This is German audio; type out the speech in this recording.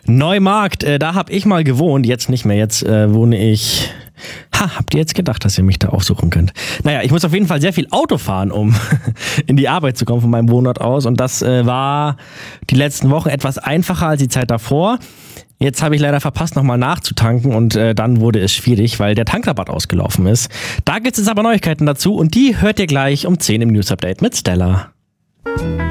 Neumarkt, da habe ich mal gewohnt, jetzt nicht mehr, jetzt wohne ich... habt ihr jetzt gedacht, dass ihr mich da aufsuchen könnt? Naja, ich muss auf jeden Fall sehr viel Auto fahren, um in die Arbeit zu kommen von meinem Wohnort aus und das war die letzten Wochen etwas einfacher als die Zeit davor. Jetzt habe ich leider verpasst, nochmal nachzutanken und dann wurde es schwierig, weil der Tankrabatt ausgelaufen ist. Da gibt es aber Neuigkeiten dazu und die hört ihr gleich um 10 im News Update mit Stella.